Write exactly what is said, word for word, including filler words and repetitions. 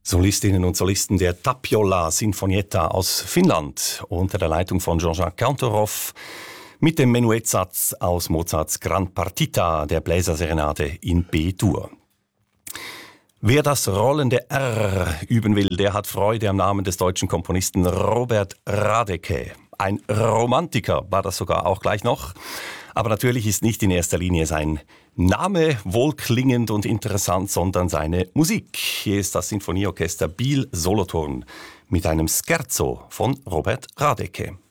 Solistinnen und Solisten der Tapiola Sinfonietta aus Finnland unter der Leitung von Jean-Jacques Kantorov mit dem Menuettsatz aus Mozarts Gran Partita der Bläserserenade in B-Dur. Wer das rollende R üben will, der hat Freude am Namen des deutschen Komponisten Robert Radeke. Ein Romantiker war das sogar auch gleich noch. Aber natürlich ist nicht in erster Linie sein Name wohlklingend und interessant, sondern seine Musik. Hier ist das Sinfonieorchester Biel Solothurn mit einem Scherzo von Robert Radeke.